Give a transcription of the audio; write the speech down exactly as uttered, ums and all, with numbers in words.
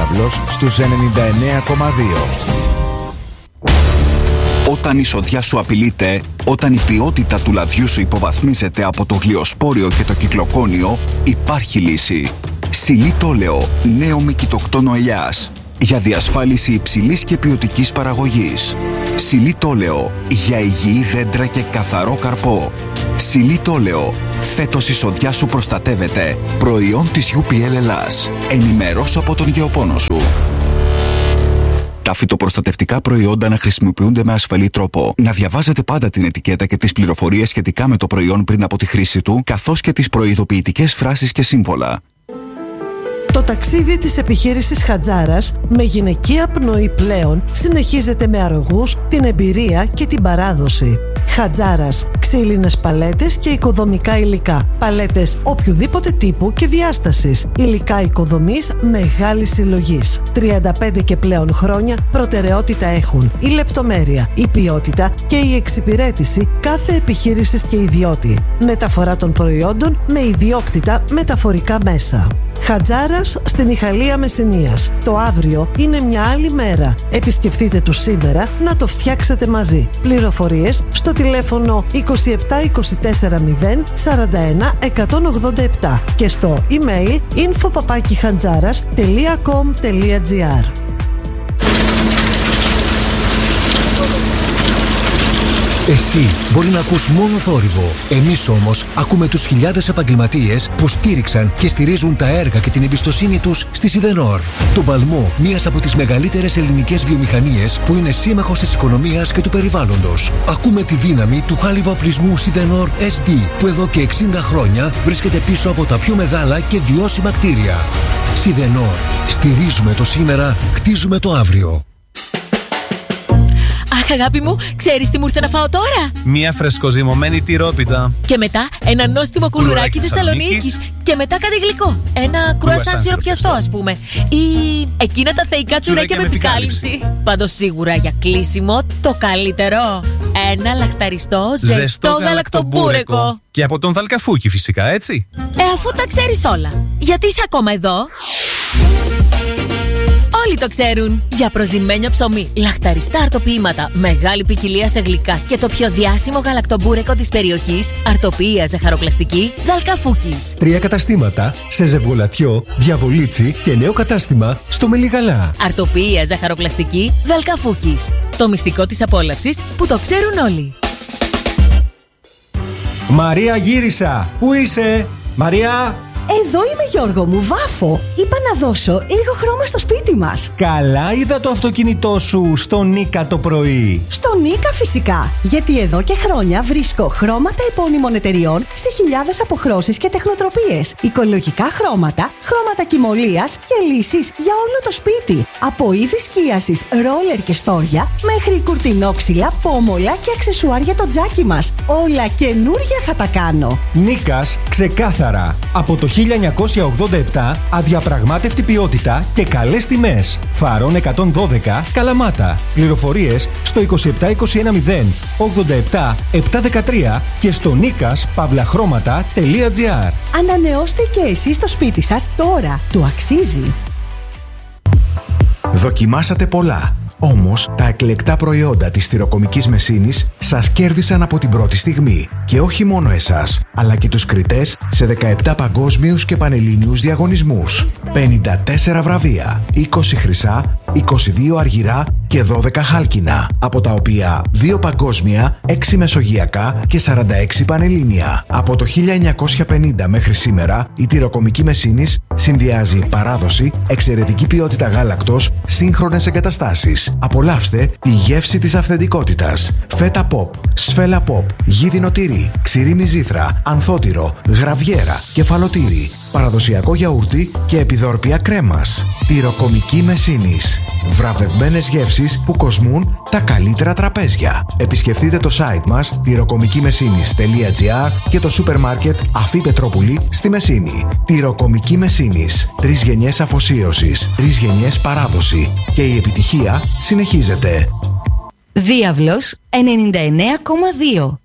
Διάβλος στους ενενήντα εννέα κόμμα δύο. Όταν η σοδιά σου απειλείται, όταν η ποιότητα του λαδιού σου υποβαθμίζεται από το γλιοσπόριο και το κυκλοκόνιο, υπάρχει λύση. Σιλίτολεο, νέο μικητοκτόνο ελιάς. Για διασφάλιση υψηλής και ποιοτικής παραγωγής. Σιλίτολεο, για υγιή δέντρα και καθαρό καρπό. Σιλίτολεο, φέτος η σοδιά σου προστατεύεται. Προϊόν της γιου πι ελ Ελλάς. Ενημερώσου από τον γεωπόνο σου. Τα φυτοπροστατευτικά προϊόντα να χρησιμοποιούνται με ασφαλή τρόπο. Να διαβάζετε πάντα την ετικέτα και τις πληροφορίες σχετικά με το προϊόν πριν από τη χρήση του, καθώς και τις προειδοποιητικές φράσεις και σύμβολα. Το ταξίδι της επιχείρησης Χατζάρας με γυναικεία πνοή πλέον συνεχίζεται με αρρωγούς, την εμπειρία και την παράδοση. Χατζάρας, ξύλινες παλέτες και οικοδομικά υλικά. Παλέτες οποιοδήποτε τύπου και διάστασης. Υλικά οικοδομής μεγάλης συλλογής. τριάντα πέντε και πλέον χρόνια προτεραιότητα έχουν η λεπτομέρεια, η ποιότητα και η εξυπηρέτηση κάθε επιχείρησης και ιδιώτη. Μεταφορά των προϊόντων με ιδιόκτητα μεταφορικά μέσα. Χατζάρας στην Ιχαλία Μεσσηνίας. Το αύριο είναι μια άλλη μέρα. Επισκεφτείτε το σήμερα να το φτιάξετε μαζί. Πληροφορίες στο τηλέφωνο είκοσι επτά είκοσι τέσσερα μηδέν σαράντα ένα εκατόν ογδόντα επτά και στο email info παπάκι χατζάρας τελεία κομ τελεία τζι άρ. Εσύ μπορεί να ακούς μόνο θόρυβο. Εμείς όμως ακούμε τους χιλιάδες επαγγελματίες που στήριξαν και στηρίζουν τα έργα και την εμπιστοσύνη τους στη Σιδενόρ. Τον παλμό μιας από τις μεγαλύτερες ελληνικές βιομηχανίες που είναι σύμμαχος της οικονομίας και του περιβάλλοντος. Ακούμε τη δύναμη του χάλιβα-οπλισμού Σιδενόρ ες ντι που εδώ και εξήντα χρόνια βρίσκεται πίσω από τα πιο μεγάλα και βιώσιμα κτίρια. Σιδενόρ. Στηρίζουμε το σήμερα, χτίζουμε το αύριο. Αχ, αγάπη μου, ξέρεις τι μου ήρθε να φάω τώρα? Μία φρεσκοζυμωμένη τυρόπιτα. Και μετά ένα νόστιμο κουλουράκι Θεσσαλονίκης. Και μετά κάτι γλυκό. Ένα κρουασάν σιροπιαστό, ας πούμε. Ή εκείνα τα θεϊκά τσουρέκια με επικάλυψη. Πάντως σίγουρα για κλείσιμο το καλύτερο. Ένα λαχταριστό ζεστό, ζεστό γαλακτομπούρεκο. Και από τον Δαλκαφούκι φυσικά, έτσι. Ε, αφού τα ξέρεις όλα, γιατί είσαι ακόμα εδώ? Όλοι το ξέρουν. Για προζυμένιο ψωμί, λαχταριστά αρτοποιήματα, μεγάλη ποικιλία σε γλυκά και το πιο διάσημο γαλακτομπούρεκο της περιοχής, αρτοποιία ζαχαροπλαστική Δαλκαφούκης. Τρία καταστήματα σε Ζευγολατιό, Διαβολίτσι και νέο κατάστημα στο Μελιγαλά. Αρτοποιία ζαχαροπλαστική Δαλκαφούκης. Το μυστικό της απόλαυσης που το ξέρουν όλοι. Μαρία, γύρισα. Πού είσαι? Μαρία! Εδώ είμαι, Γιώργο μου, βάφω. Είπα να δώσω λίγο χρώμα στο σπίτι μας. Καλά, είδα το αυτοκίνητό σου στο Νίκα το πρωί. Στο Νίκα φυσικά, γιατί εδώ και χρόνια βρίσκω χρώματα επώνυμων εταιριών σε χιλιάδες αποχρώσεις και τεχνοτροπίες. Οικολογικά χρώματα, χρώματα κυμολίας και λύσεις για όλο το σπίτι. Από είδη σκίασης, ρόλερ και στόρια, μέχρι κουρτινόξυλα, πόμολα και αξεσουάρ το τζάκι μας. Όλα καινούρια θα τα κάνω. Νίκας, ξεκάθαρα. Από το χίλια εννιακόσια ογδόντα επτά, αδιαπραγμάτευτη ποιότητα και καλές τιμές. Φαρών εκατόν δώδεκα, Καλαμάτα. Πληροφορίες στο είκοσι επτά είκοσι ένα μηδέν ογδόντα επτά επτακόσια δεκατρία και στο νίκας παύλαχρώματα τελεία τζι άρ. Ανανεώστε και εσείς το σπίτι σας τώρα. Του αξίζει. Δοκιμάσατε πολλά. Όμως, τα εκλεκτά προϊόντα της Θυροκομικής Μεσίνης σας κέρδισαν από την πρώτη στιγμή. Και όχι μόνο εσάς, αλλά και τους κριτές σε δεκαεπτά παγκόσμιους και πανελλήνιους διαγωνισμούς. πενήντα τέσσερα βραβεία, είκοσι χρυσά, είκοσι δύο αργυρά και δώδεκα χάλκινα, από τα οποία δύο παγκόσμια, έξι μεσογειακά και σαράντα έξι πανελλήνια. Από το χίλια εννιακόσια πενήντα μέχρι σήμερα, η Θυροκομική Μεσίνης συνδυάζει παράδοση, εξαιρετική ποιότητα γάλακτος, σύγχρονες εγκαταστάσεις. Απολαύστε τη γεύση της αυθεντικότητας. Φέτα ποπ, σφέλα ποπ, γίδινο τυρί, ξηρή μυζήθρα, ανθότυρο, γραβιέρα, κεφαλοτήρι, παραδοσιακό γιαούρτι και επιδόρπια κρέμας. Θυροκομική Μεσίνης. Βραβευμένες γεύσεις που κοσμούν τα καλύτερα τραπέζια. Επισκεφτείτε το site μας θυροκομικημεσίνης τελεία τζι άρ και το σούπερ μάρκετ Αφή Πετρόπουλη στη Μεσίνη. Θυροκομική Μεσίνης. Τρεις γενιές αφοσίωσης, τρεις γενιές παράδοση και η επιτυχία συνεχίζεται. Διάβλος ενενήντα εννέα κόμμα δύο.